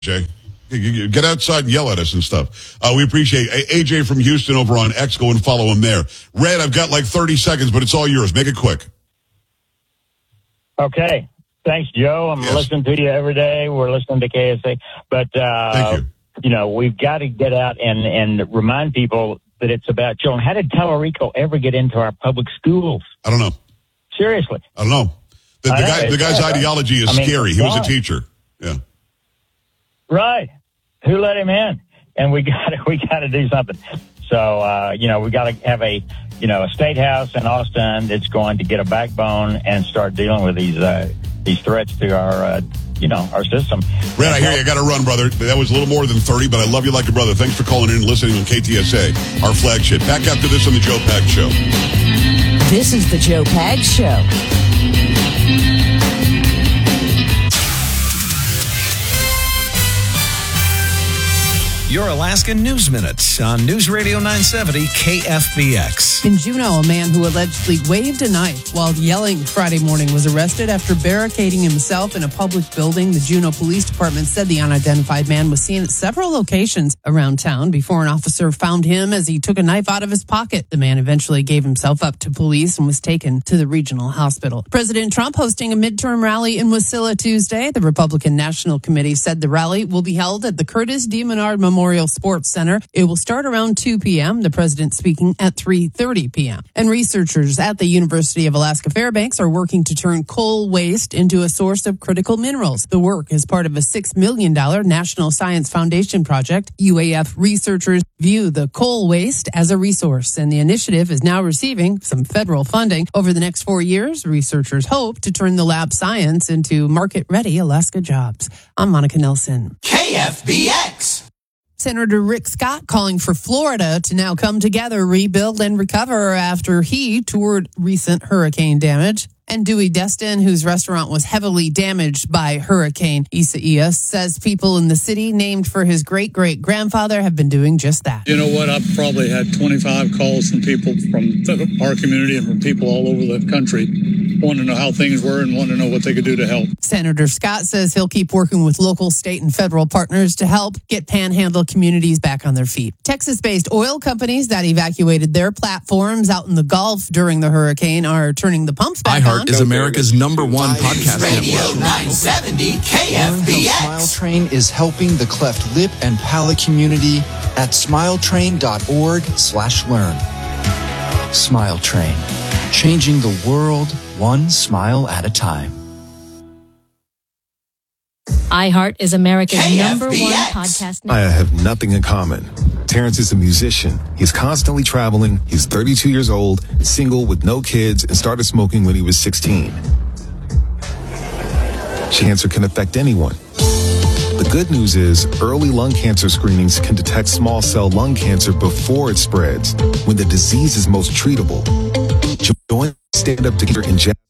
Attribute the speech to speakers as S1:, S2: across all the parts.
S1: Jay. Get outside and yell at us and stuff. We appreciate AJ from Houston over on X. Go and follow him there. Red, I've got like 30 seconds, but it's all yours. Make it quick.
S2: Okay. Thanks, Joe. I'm listening to you every day. We're listening to KSA. But,
S1: Thank you.
S2: We've got to get out and remind people that it's about children. How did Tallarico ever get into our public schools?
S1: I don't know.
S2: Seriously.
S1: I don't know. The guy's ideology is scary. He was a teacher. Yeah.
S2: Right. Who let him in? And we got to do something. So, we got to have a state house in Austin that's going to get a backbone and start dealing with these threats to our system.
S1: Red, I hear you. I got to run, brother. That was a little more than 30, but I love you like a brother. Thanks for calling in and listening on KTSA, our flagship. Back after this on the Joe Pags Show.
S3: This is the Joe Pags Show.
S4: Your Alaska News Minute on News Radio 970 KFBX.
S5: In Juneau, a man who allegedly waved a knife while yelling Friday morning was arrested after barricading himself in a public building. The Juneau Police Department said the unidentified man was seen at several locations around town before an officer found him as he took a knife out of his pocket. The man eventually gave himself up to police and was taken to the regional hospital. President Trump hosting a midterm rally in Wasilla Tuesday. The Republican National Committee said the rally will be held at the Curtis D. Menard Memorial Sports Center. It will start around 2 p.m., the president speaking at 3:30 p.m. And researchers at the University of Alaska Fairbanks are working to turn coal waste into a source of critical minerals. The work is part of a $6 million National Science Foundation project. UAF researchers view the coal waste as a resource, and the initiative is now receiving some federal funding. Over the next 4 years, researchers hope to turn the lab science into market-ready Alaska jobs. I'm Monica Nelson.
S6: KFBX.
S5: Senator Rick Scott calling for Florida to now come together, rebuild, and recover after he toured recent hurricane damage. And Dewey Destin, whose restaurant was heavily damaged by Hurricane Isaias, says people in the city named for his great-great-grandfather have been doing just that.
S7: You know what? I've probably had 25 calls from people from our community and from people all over the country wanting to know how things were and wanting to know what they could do to help.
S5: Senator Scott says he'll keep working with local, state, and federal partners to help get panhandle communities back on their feet. Texas-based oil companies that evacuated their platforms out in the Gulf during the hurricane are turning the pumps back on.
S8: Is America's #1 podcast
S6: Radio
S8: network.
S6: 970
S9: Smile
S6: KFBX.
S9: Train is helping the cleft lip and palate community at smiletrain.org/learn. Smile Train, changing the world one smile at a time.
S3: iHeart is America's
S6: KFBX.
S3: #1 podcast
S8: I
S3: network.
S8: have nothing in common. Terrence is a musician. He's constantly traveling. He's 32 years old, single with no kids, and started smoking when he was 16. Cancer can affect anyone. The good news is early lung cancer screenings can detect small cell lung cancer before it spreads, when the disease is most treatable. Join Stand Up Together in Jazz.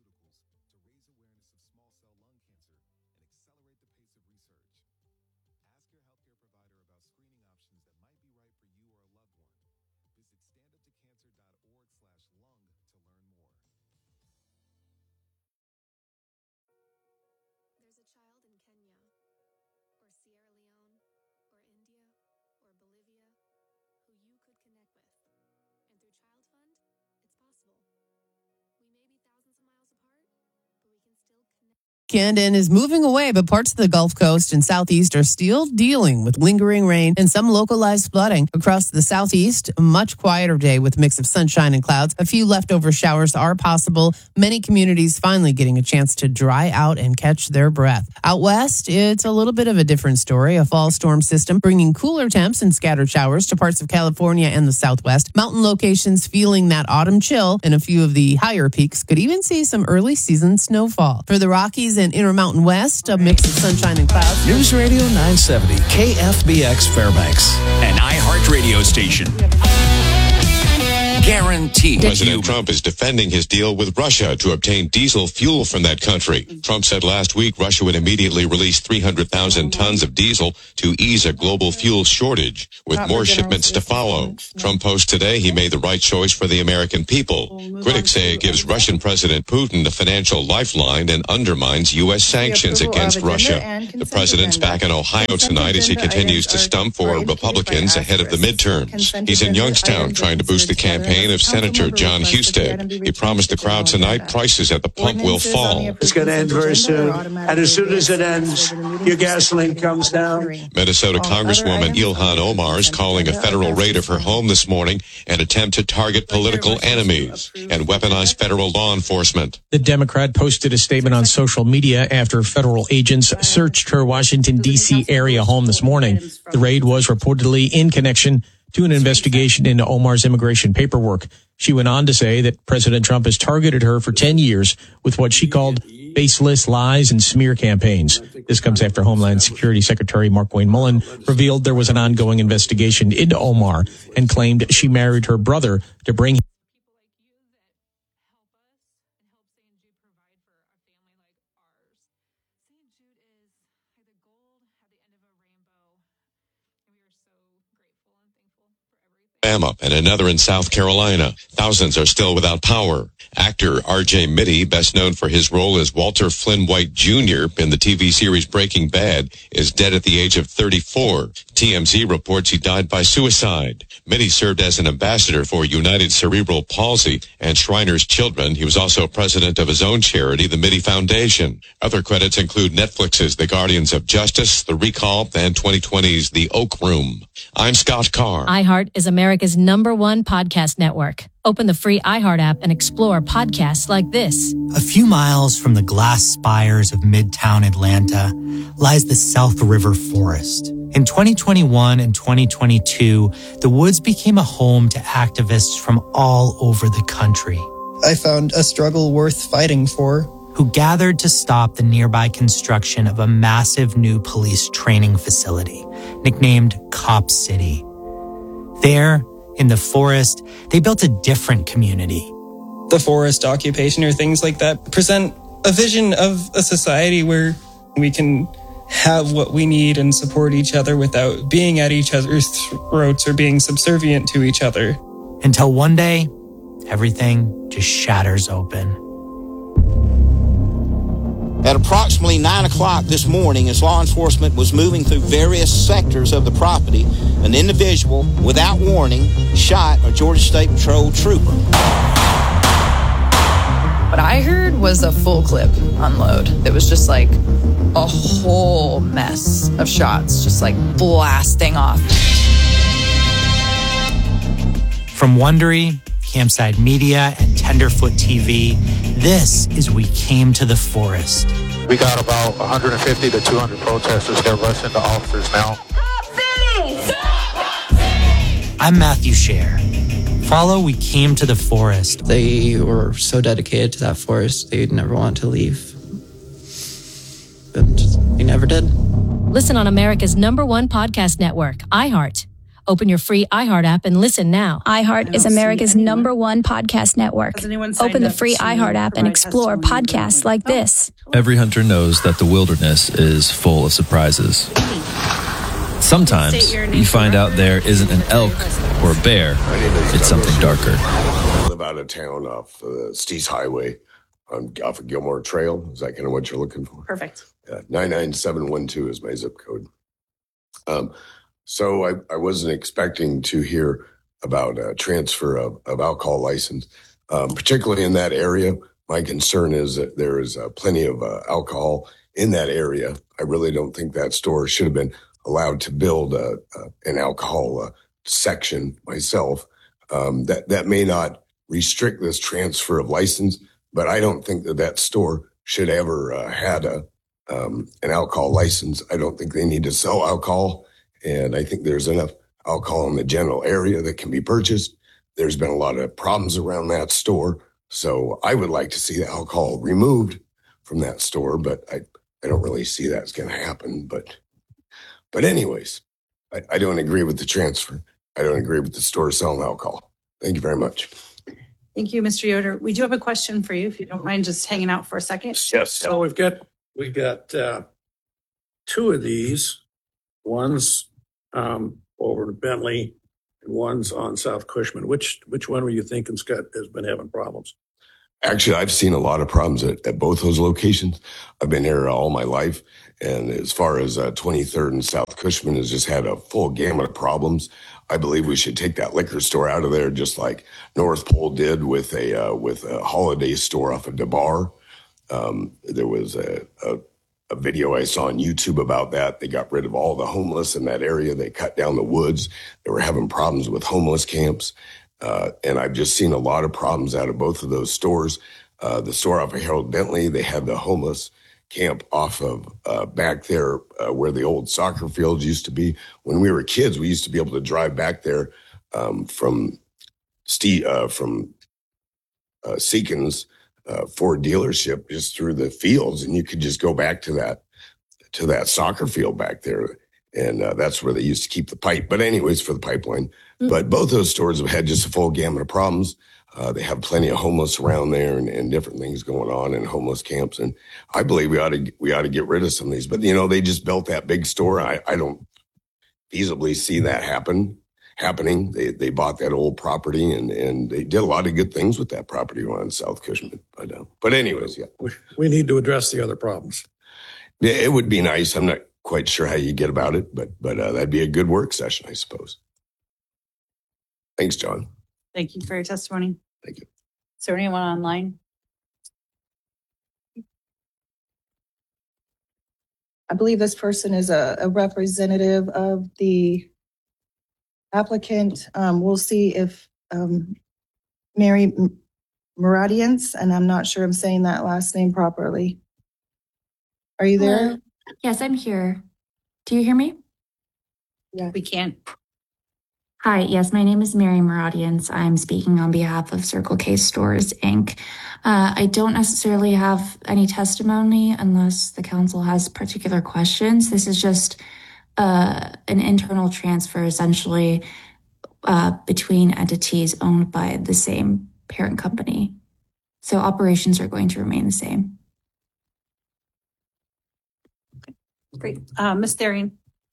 S10: There's a child in Kenya, or Sierra Leone, or India, or Bolivia, who you could connect with. And through Child Fund, it's possible. We may be thousands of miles apart, but we can still connect.
S5: And is moving away, but parts of the Gulf Coast and Southeast are still dealing with lingering rain and some localized flooding. Across the Southeast, a much quieter day with a mix of sunshine and clouds. A few leftover showers are possible. Many communities finally getting a chance to dry out and catch their breath. Out west, it's a little bit of a different story. A fall storm system bringing cooler temps and scattered showers to parts of California and the Southwest. Mountain locations feeling that autumn chill, and a few of the higher peaks could even see some early season snowfall. For the Rockies and Intermountain West, a mix of sunshine and clouds.
S4: News Radio 970 KFBX Fairbanks.
S6: An iHeart radio station.
S11: Guaranteed.
S12: President Trump is defending his deal with Russia to obtain diesel fuel from that country. Trump said last week Russia would immediately release 300,000 tons of diesel to ease a global fuel shortage, with more shipments to follow. Trump posts today he made the right choice for the American people. Critics say it gives Russian President Putin a financial lifeline and undermines U.S. sanctions against Russia. The president's back in Ohio tonight as he continues to stump for Republicans ahead of the midterms. He's in Youngstown trying to boost the campaign of Senator John Husted. He promised the crowd tonight prices at the pump will fall.
S13: It's going to end very soon. And as soon as it ends, your gasoline comes down.
S12: Minnesota Congresswoman Ilhan Omar is calling a federal raid of her home this morning an attempt to target political enemies and weaponize federal law enforcement.
S14: The Democrat posted a statement on social media after federal agents searched her Washington, D.C. area home this morning. The raid was reportedly in connection to an investigation into Omar's immigration paperwork. She went on to say that President Trump has targeted her for 10 years with what she called baseless lies and smear campaigns. This comes after Homeland Security Secretary Markwayne Mullin revealed there was an ongoing investigation into Omar and claimed she married her brother to bring him.
S12: Alabama and another in South Carolina. Thousands are still without power. Actor R.J. Mitty, best known for his role as Walter Flynn White Jr. in the TV series Breaking Bad, is dead at the age of 34. TMZ reports he died by suicide. Mitty served as an ambassador for United Cerebral Palsy and Shriners Children. He was also president of his own charity, the Mitty Foundation. Other credits include Netflix's The Guardians of Justice, The Recall, and 2020's The Oak Room. I'm Scott Carr.
S3: iHeart is America's #1 podcast network. Open the free iHeart app and explore podcasts like this.
S15: A few miles from the glass spires of Midtown Atlanta lies the South River Forest. In 2021 and 2022, the woods became a home to activists from all over the country.
S16: I found a struggle worth fighting for.
S15: Who gathered to stop the nearby construction of a massive new police training facility, nicknamed Cop City. There, in the forest, they built a different community.
S16: The forest occupation or things like that present a vision of a society where we can have what we need and support each other without being at each other's throats or being subservient to each other.
S15: Until one day, everything just shatters open.
S17: At approximately 9 o'clock this morning, as law enforcement was moving through various sectors of the property, an individual, without warning, shot a Georgia State Patrol trooper.
S18: What I heard was a full clip unload. It was just like a whole mess of shots, just like blasting off.
S15: From Wondery, Campside Media, and Tenderfoot TV, this is We Came to the Forest.
S19: We got about 150 to 200 protesters that rush into officers now.
S15: I'm Matthew Scher. Follow We Came to the Forest.
S16: They were so dedicated to that forest, they'd never want to leave. But they never did.
S3: Listen on America's #1 podcast network, iHeart. Open your free iHeart app and listen now.
S20: iHeart is America's #1 podcast network. Open the free iHeart app and explore podcasts like this.
S21: Every hunter knows that the wilderness is full of surprises. Sometimes you find out there isn't an elk or a bear, it's something darker.
S22: I live out of town off Stee's Highway off of Gilmore Trail. Is that kind of what you're looking for?
S18: Perfect.
S22: 99712 is my zip code. So I wasn't expecting to hear about a transfer of alcohol license, particularly in that area. My concern is that there is plenty of alcohol in that area. I really don't think that store should have been allowed to build an alcohol section myself. That may not restrict this transfer of license, but I don't think that store should ever had an alcohol license. I don't think they need to sell alcohol. And I think there's enough alcohol in the general area that can be purchased. There's been a lot of problems around that store. So I would like to see the alcohol removed from that store, but I don't really see that's going to happen. But anyways, I don't agree with the transfer. I don't agree with the store selling alcohol. Thank you very much.
S2: Thank you, Mr. Yoder. We do have a question for you, if you don't mind just hanging out for a second.
S13: Yes. So we've got two of these. One's over in Bentley, and one's on South Cushman. Which one were you thinking, Scott, has been having problems?
S22: Actually, I've seen a lot of problems at both those locations. I've been here all my life. And as far as 23rd and South Cushman has just had a full gamut of problems. I believe we should take that liquor store out of there, just like North Pole did with a holiday store off of DeBar. There was a video I saw on YouTube about that. They got rid of all the homeless in that area. They cut down the woods. They were having problems with homeless camps. And I've just seen a lot of problems out of both of those stores. The store off of Harold Bentley, they had the homeless camp off of back there where the old soccer fields used to be. When we were kids, we used to be able to drive back there from Seekins Ford dealership just through the fields, and you could just go back to that soccer field back there. And that's where they used to keep the pipe. But anyways, for the pipeline. But both those stores have had just a full gamut of problems. They have plenty of homeless around there and different things going on in homeless camps. And I believe we ought to get rid of some of these. But, they just built that big store. I don't feasibly see that happening. They bought that old property and they did a lot of good things with that property on South Cushman. But anyways, yeah.
S13: We need to address the other problems.
S22: Yeah, it would be nice. I'm not quite sure how you get about it, but that'd be a good work session, I suppose. Thanks, John.
S2: Thank you for your testimony.
S22: Thank you.
S2: Is there anyone online?
S11: I believe this person is a representative of the applicant. We'll see if Mary Muradians, and I'm not sure I'm saying that last name properly. Are you there?
S23: Hello? Yes, I'm here. Do you hear me?
S2: Yeah. We can't.
S23: Hi, yes, my name is Mary Muradians. I'm speaking on behalf of Circle K Stores, Inc. I don't necessarily have any testimony unless the council has particular questions. This is just an internal transfer, essentially, between entities owned by the same parent company. So operations are going to remain the same.
S2: Great. Ms. Therian.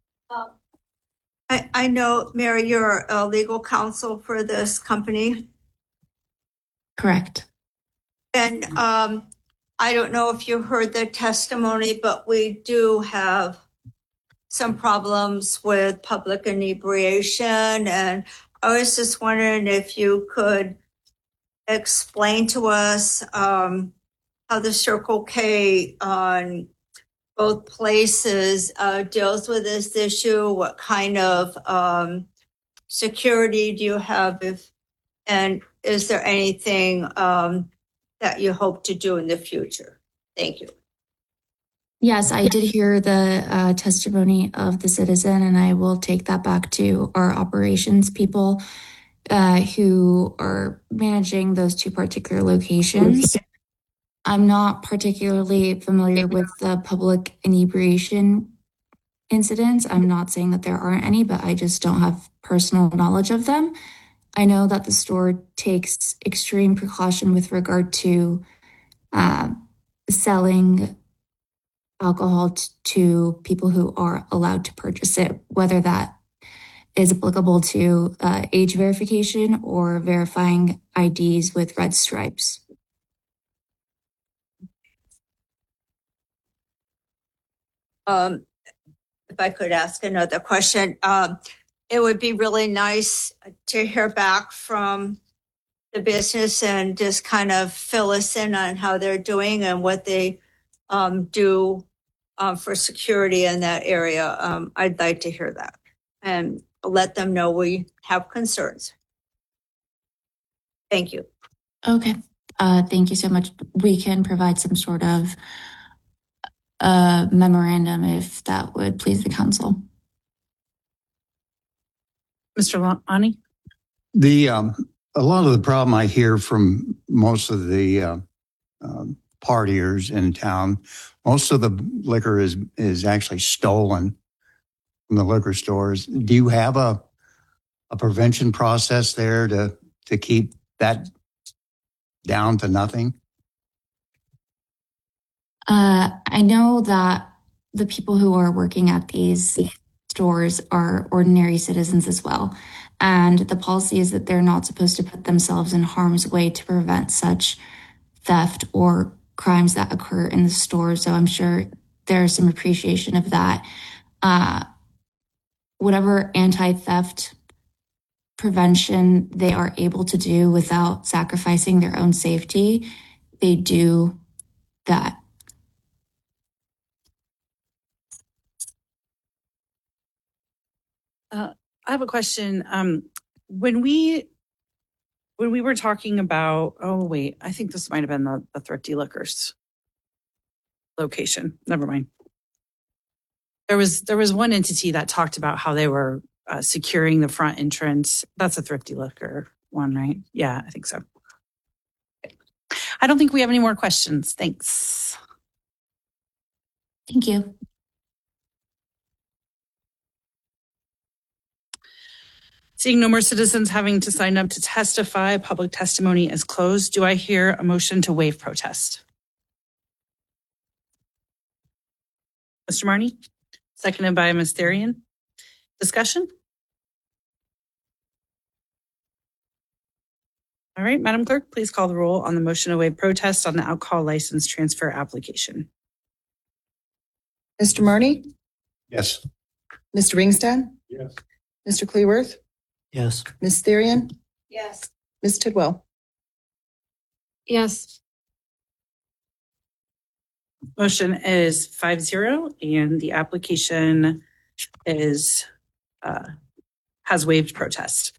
S24: I know, Mary, you're a legal counsel for this company.
S23: Correct.
S24: And I don't know if you heard the testimony, but we do have some problems with public inebriation. And I was just wondering if you could explain to us how the Circle K on both places deals with this issue. What kind of security do you have? And is there anything that you hope to do in the future? Thank you.
S23: Yes, I did hear the testimony of the citizen, and I will take that back to our operations people who are managing those two particular locations. I'm not particularly familiar with the public inebriation incidents. I'm not saying that there aren't any, but I just don't have personal knowledge of them. I know that the store takes extreme precaution with regard to selling alcohol to people who are allowed to purchase it, whether that is applicable to age verification or verifying IDs with red stripes.
S24: If I could ask another question, it would be really nice to hear back from the business and just kind of fill us in on how they're doing and what they do for security in that area. I'd like to hear that and let them know we have concerns. Thank you.
S23: Okay. Thank you so much. We can provide some sort of memorandum if that would please the council.
S2: Mr. Lonnie?
S25: A lot of the problem I hear from most of the partiers in town, most of the liquor is actually stolen from the liquor stores. Do you have a prevention process there to to keep that down to nothing?
S23: I know that the people who are working at these stores are ordinary citizens as well. And the policy is that they're not supposed to put themselves in harm's way to prevent such theft or crimes that occur in the store. So I'm sure there's some appreciation of that. Whatever anti-theft prevention they are able to do without sacrificing their own safety, they do that.
S2: I have a question. When we were talking about, I think this might have been the Thrifty Liquors location. Never mind. There was one entity that talked about how they were securing the front entrance. That's a Thrifty Liquor one, right? Yeah, I think so. I don't think we have any more questions. Thanks.
S23: Thank you.
S2: Seeing no more citizens having to sign up to testify, public testimony is closed. Do I hear a motion to waive protest? Mr. Marney, seconded by Ms. Therian. Discussion? All right, Madam Clerk, please call the roll on the motion to waive protest on the alcohol license transfer application.
S11: Mr. Marney?
S25: Yes.
S11: Mr. Ringstad?
S13: Yes.
S11: Mr. Cleworth?
S1: Yes.
S11: Ms. Therian?
S24: Yes.
S11: Ms. Tidwell?
S23: Yes.
S2: Motion is 5-0, and the application is has waived protest.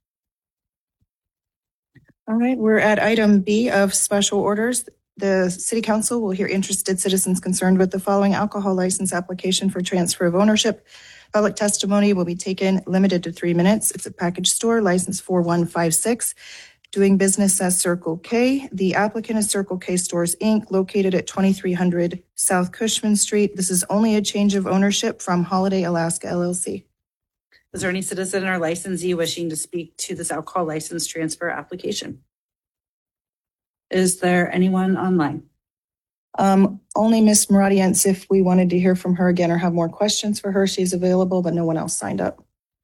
S11: All right, we're at item B of special orders. The City Council will hear interested citizens concerned with the following alcohol license application for transfer of ownership. Public testimony will be taken limited to 3 minutes. It's a package store, license 4156, doing business as Circle K. The applicant is Circle K Stores, Inc., located at 2300 South Cushman Street. This is only a change of ownership from Holiday Alaska LLC.
S2: Is there any citizen or licensee wishing to speak to this alcohol license transfer application? Is there anyone online?
S11: Only Ms. Maradians, if we wanted to hear from her again or have more questions for her, she's available, but no one else signed up.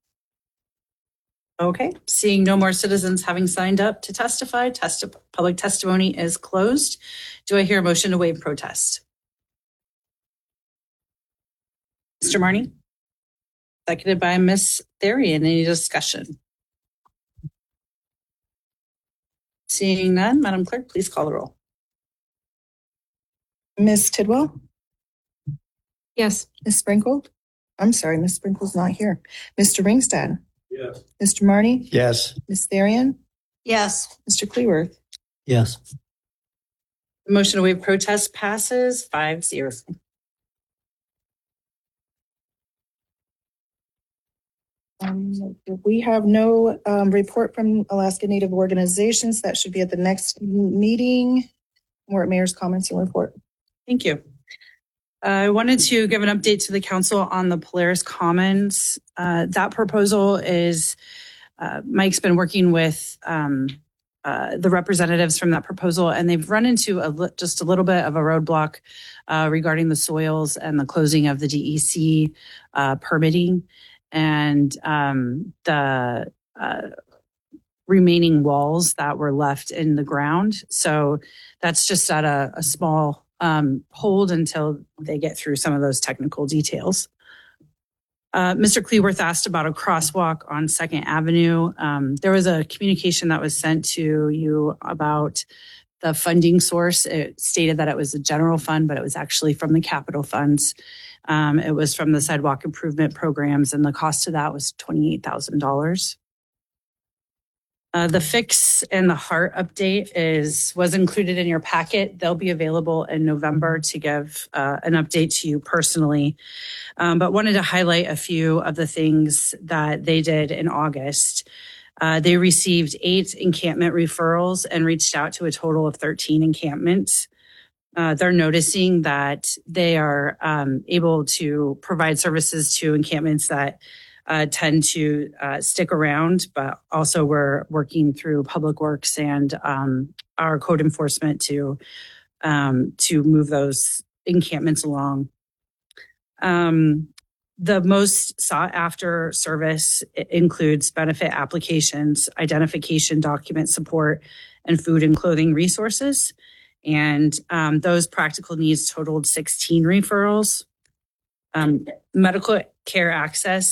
S2: Okay, seeing no more citizens having signed up to testify, public testimony is closed. Do I hear a motion to waive protest? Mr. Marney? Seconded by Ms. Therian. Any discussion? Seeing none, Madam Clerk, please call the roll.
S11: Ms. Tidwell?
S23: Yes.
S11: Ms. Sprinkle? I'm sorry, Ms. Sprinkle's not here. Mr. Ringstad?
S13: Yes.
S11: Mr. Marney?
S25: Yes.
S11: Ms. Therian?
S24: Yes.
S11: Mr. Cleworth?
S1: Yes.
S2: The motion to waive protest passes 5-0.
S11: We have no report from Alaska Native organizations. That should be at the next meeting. More mayor's comments and report.
S2: Thank you. I wanted to give an update to the council on the Polaris Commons. That proposal is, Mike's been working with the representatives from that proposal, and they've run into just a little bit of a roadblock regarding the soils and the closing of the DEC permitting and the remaining walls that were left in the ground. So that's just at a small hold until they get through some of those technical details. Mr. Cleworth asked about a crosswalk on 2nd Avenue. There was a communication that was sent to you about the funding source. It stated that it was a general fund, but it was actually from the capital funds. It was from the sidewalk improvement programs, and the cost of that was $28,000. The fix and the heart update was included in your packet. They'll be available in November to give an update to you personally, but wanted to highlight a few of the things that they did in August. They received 8 encampment referrals and reached out to a total of 13 encampments. They're noticing that they are able to provide services to encampments that tend to stick around, but also we're working through Public Works and our code enforcement to move those encampments along. The most sought after service includes benefit applications, identification document support, and food and clothing resources. And those practical needs totaled 16 referrals. Medical care access